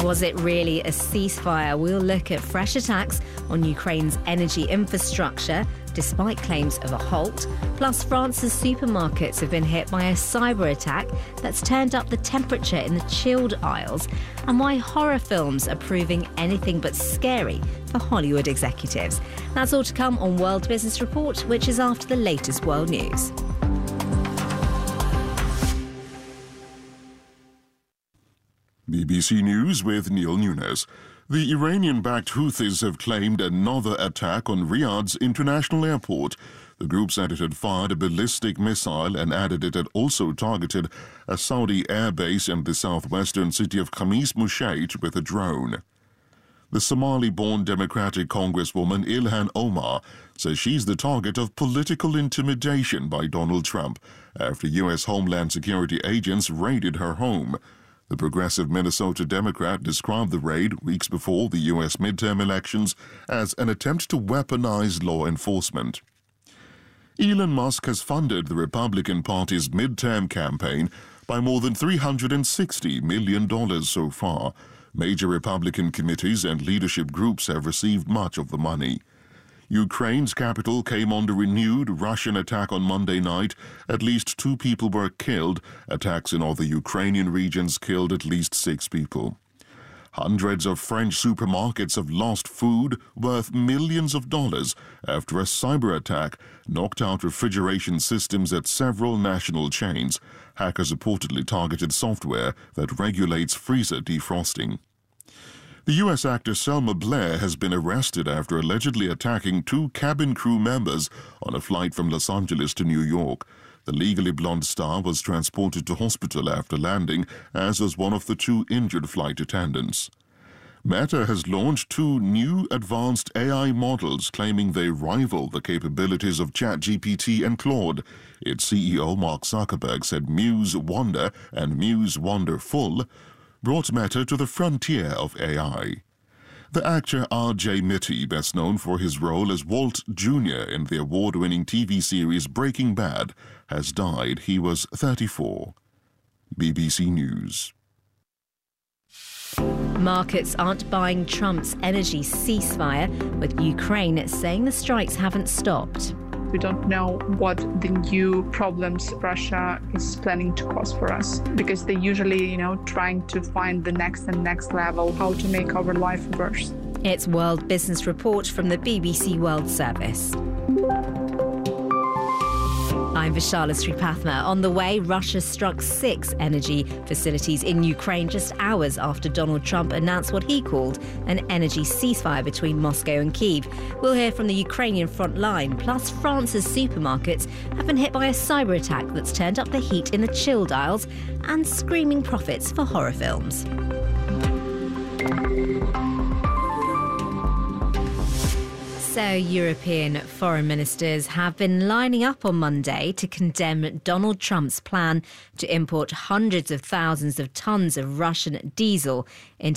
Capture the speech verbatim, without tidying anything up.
Was it really a ceasefire? We'll look at fresh attacks on Ukraine's energy infrastructure, despite claims of a halt. Plus, France's supermarkets have been hit by a cyber attack that's turned up the temperature in the chilled aisles, and why horror films are proving anything but scary for Hollywood executives. That's all to come on World Business Report, which is after the latest world news. B B C News with Neil Nunes. The Iranian-backed Houthis have claimed another attack on Riyadh's international airport. The group said it had fired a ballistic missile and added it had also targeted a Saudi airbase in the southwestern city of Khamis Mushait with a drone. The Somali-born Democratic Congresswoman Ilhan Omar says she's the target of political intimidation by Donald Trump after U S Homeland Security agents raided her home. The progressive Minnesota Democrat described the raid weeks before the U S midterm elections as an attempt to weaponize law enforcement. Elon Musk has funded the Republican Party's midterm campaign by more than three hundred sixty million dollars so far. Major Republican committees and leadership groups have received much of the money. Ukraine's capital came under renewed Russian attack on Monday night. At least two people were killed. Attacks in other Ukrainian regions killed at least six people. Hundreds of French supermarkets have lost food worth millions of dollars after a cyber attack knocked out refrigeration systems at several national chains. Hackers reportedly targeted software that regulates freezer defrosting. The U S actor Selma Blair has been arrested after allegedly attacking two cabin crew members on a flight from Los Angeles to New York. The Legally Blonde star was transported to hospital after landing, as was one of the two injured flight attendants. Meta has launched two new advanced A I models claiming they rival the capabilities of ChatGPT and Claude. Its C E O Mark Zuckerberg said Muse Wonder and Muse Wonderful brought Meta to the frontier of A I. The actor R J Mitte, best known for his role as Walt Junior in the award-winning T V series Breaking Bad, has died. He was thirty-four. B B C News. Markets aren't buying Trump's energy ceasefire, with Ukraine saying the strikes haven't stopped. We don't know what the new problems Russia is planning to cause for us, because they usually, you know, trying to find the next and next level, how to make our life worse. It's World Business Report from the B B C World Service. I'm Vishala Sripathma. On the way, Russia struck six energy facilities in Ukraine just hours after Donald Trump announced what he called an energy ceasefire between Moscow and Kyiv. We'll hear from the Ukrainian front line. Plus, France's supermarkets have been hit by a cyber attack that's turned up the heat in the chilled aisles, and screaming profits for horror films. So, European foreign ministers have been lining up on Monday to condemn Donald Trump's plan to import hundreds of thousands of tons of Russian diesel into